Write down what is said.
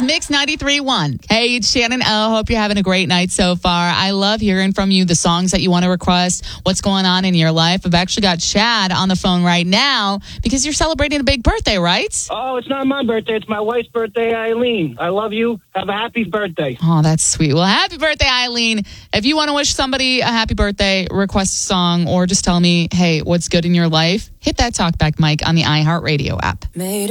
Mix 93.1. Hey, it's Shannon O. Hope you're having a great night so far. I love hearing from you, the songs that you want to request, what's going on in your life. I've actually got Chad on the phone right now because you're celebrating a big birthday, right? Oh, it's not my birthday. It's my wife's birthday, Eileen. I love you. Have a happy birthday. Oh, that's sweet. Well, happy birthday, Eileen. If you want to wish somebody a happy birthday, request a song, or just tell me, hey, what's good in your life, hit that talkback mic on the iHeartRadio app.